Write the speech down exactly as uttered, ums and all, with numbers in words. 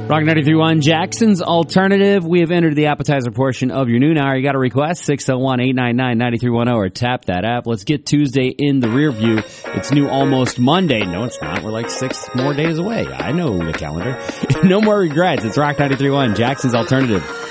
Rock ninety-three point one, Jackson's Alternative. We have entered the appetizer portion of your noon hour. You got a request, six oh one, eight nine nine, nine three one oh, or tap that app. Let's get Tuesday in the rear view. It's new almost Monday. No, it's not. We're like six more days away. I know the calendar. No more regrets. It's Rock ninety-three point one, Jackson's Alternative.